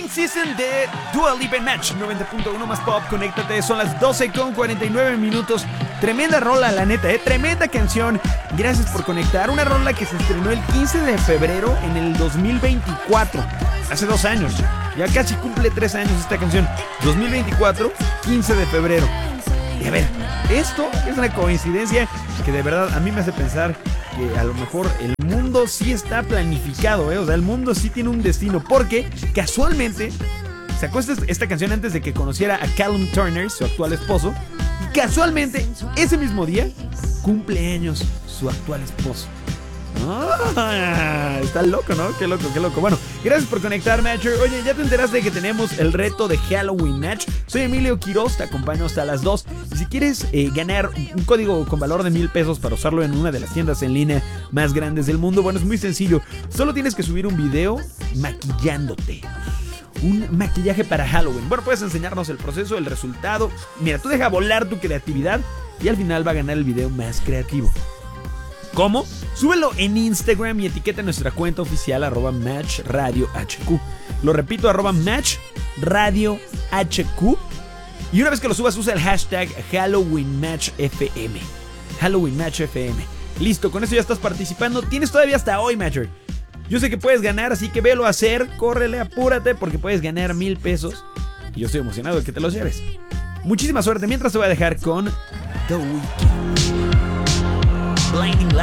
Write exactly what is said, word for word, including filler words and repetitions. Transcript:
Season de Dua Lipa en Match noventa punto uno más pop. Conéctate, son las doce con cuarenta y nueve minutos. Tremenda rola, la neta, eh, tremenda canción. Gracias por conectar. Una rola que se estrenó el quince de febrero en el dos mil veinticuatro. Hace dos años. Ya casi cumple tres años esta canción. dos mil veinticuatro, quince de febrero. Y a ver, esto es una coincidencia que de verdad a mí me hace pensar que a lo mejor el mundo sí está planificado, ¿eh? O sea, el mundo sí tiene un destino, porque casualmente sacó esta, esta canción antes de que conociera a Callum Turner, su actual esposo, y casualmente ese mismo día cumple años su actual esposo. Ah, está loco, ¿no? Qué loco, qué loco. Bueno, gracias por conectar, Matcher. Oye, ¿ya te enteraste de que tenemos el reto de Halloween Match? Soy Emilio Quiroz, te acompaño hasta las dos. Y si quieres eh, ganar un código con valor de mil pesos para usarlo en una de las tiendas en línea más grandes del mundo, bueno, es muy sencillo. Solo tienes que subir un video maquillándote. Un maquillaje para Halloween. Bueno, puedes enseñarnos el proceso, el resultado. Mira, tú deja volar tu creatividad y al final va a ganar el video más creativo. ¿Cómo? Súbelo en Instagram y etiqueta nuestra cuenta oficial arroba Match Radio H Q. Lo repito, arroba Match Radio H Q. Y una vez que lo subas, usa el hashtag Halloween Match F M. Halloween Match F M. Listo, con eso ya estás participando. Tienes todavía hasta hoy, Matcher. Yo sé que puedes ganar, así que velo a hacer. Córrele, apúrate, porque puedes ganar mil pesos. Y yo estoy emocionado de que te los lleves. Muchísima suerte. Mientras te voy a dejar con The Weeknd. Blinding Lights.